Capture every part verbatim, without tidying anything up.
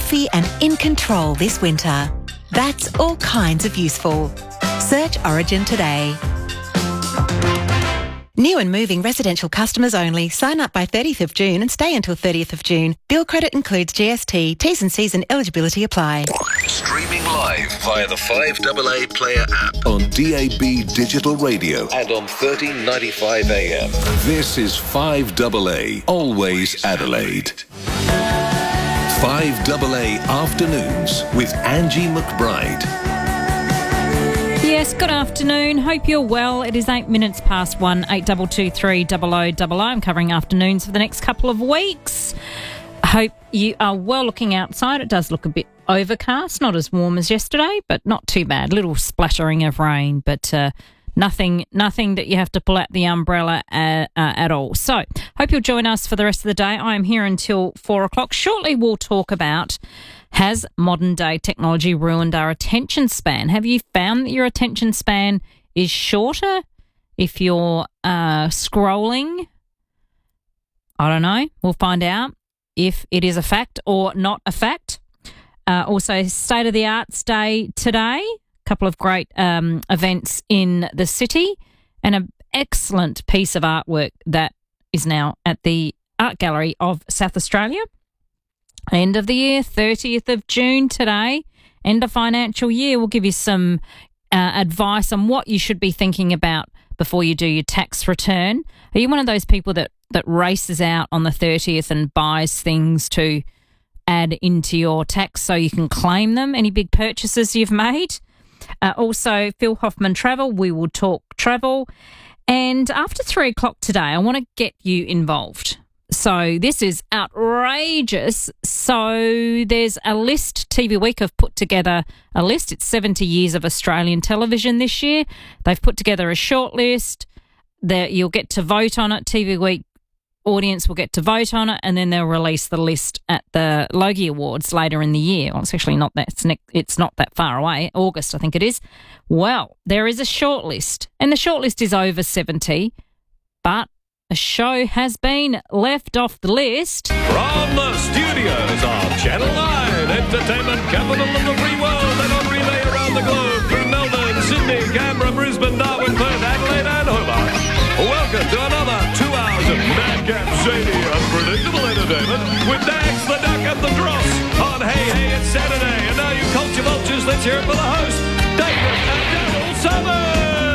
healthy and in control this winter. That's all kinds of useful. Search Origin today. New and moving residential customers only. Sign up by thirtieth of June and stay until thirtieth of June. Bill credit includes G S T. T's and C's and eligibility apply. Streaming live via the five A A Player app on D A B Digital Radio and on thirteen ninety-five A M. This is five A A, always Adelaide. five A A Afternoons with Angie McBride. Yes, good afternoon. Hope you're well. It is eight minutes past one, eight two two three double oh double oh. I'm covering afternoons for the next couple of weeks. I hope you are well looking outside. It does look a bit overcast, not as warm as yesterday, but not too bad. Little splattering of rain, but uh, nothing nothing that you have to pull out the umbrella at, uh, at all. So, hope you'll join us for the rest of the day. I am here until four o'clock. Shortly, we'll talk about, has modern day technology ruined our attention span? Have you found that your attention span is shorter if you're uh, scrolling? I don't know. We'll find out if it is a fact or not a fact. Uh, also, State of the Arts Day today. A couple of great um, events in the city and an excellent piece of artwork that is now at the Art Gallery of South Australia. End of the year, thirtieth of June today, end of financial year. We'll give you some uh, advice on what you should be thinking about before you do your tax return. Are you one of those people that, that races out on the thirtieth and buys things to add into your tax so you can claim them? Any big purchases you've made? Uh, also, Phil Hoffman Travel, we will talk travel. And after three o'clock today, I want to get you involved. So this is outrageous. So there's a list. T V Week have put together a list. It's seventy years of Australian television this year. They've put together a short list that you'll get to vote on it. T V Week audience will get to vote on it, and then they'll release the list at the Logie Awards later in the year. Well, it's actually not that it's, ne- it's not that far away. August, I think it is. Well, there is a short list, and the short list is over seventy, but a show has been left off the list. From the studios of Channel nine, entertainment capital of the free world, and on relay around the globe through Melbourne, Sydney, Canberra, Brisbane, Darwin, Perth, Adelaide and Hobart. Welcome to another two hours of madcap, zany, unpredictable entertainment with Dax the Duck and the Dross on Hey Hey It's Saturday. And now you culture vultures, let's hear it for the host, David and Daryl Summers.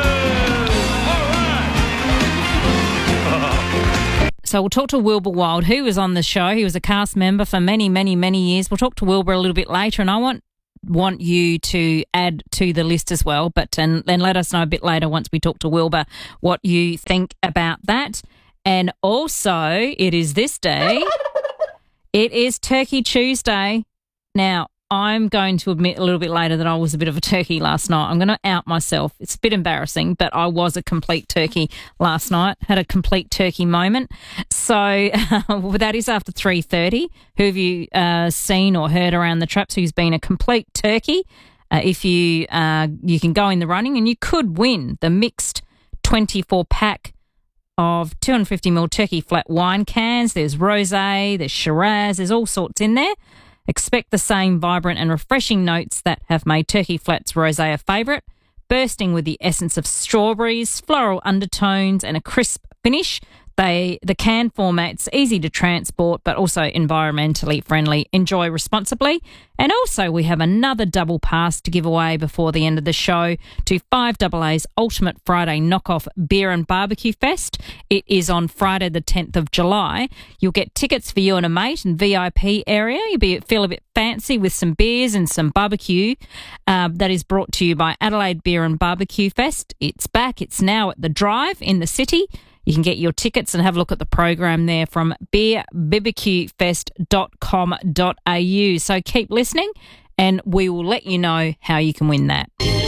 So we'll talk to Wilbur Wild, who was on the show. He was a cast member for many, many, many years. We'll talk to Wilbur a little bit later, and I want want you to add to the list as well. But and then let us know a bit later once we talk to Wilbur what you think about that. And also, it is this day. It is Turkey Tuesday. Now, I'm going to admit a little bit later that I was a bit of a turkey last night. I'm going to out myself. It's a bit embarrassing, but I was a complete turkey last night. Had a complete turkey moment. So uh, that is after three thirty. Who have you uh, seen or heard around the traps who's been a complete turkey? Uh, if you uh, you can go in the running, and you could win the mixed twenty-four pack of two hundred fifty milliliter turkey flat wine cans. There's rosé, there's Shiraz, there's all sorts in there. Expect the same vibrant and refreshing notes that have made Turkey Flats Rosé a favourite, bursting with the essence of strawberries, floral undertones and a crisp finish. They the can format's easy to transport, but also environmentally friendly. Enjoy responsibly. And also we have another double pass to give away before the end of the show to five A A's Ultimate Friday Knockoff Beer and Barbecue Fest. It is on Friday the tenth of July. You'll get tickets for you and a mate in V I P area. You'll be feel a bit fancy with some beers and some barbecue. Uh, that is brought to you by Adelaide Beer and Barbecue Fest. It's back. It's now at the Drive in the city. You can get your tickets and have a look at the program there from beer b b q fest dot com dot a u. So keep listening and we will let you know how you can win that.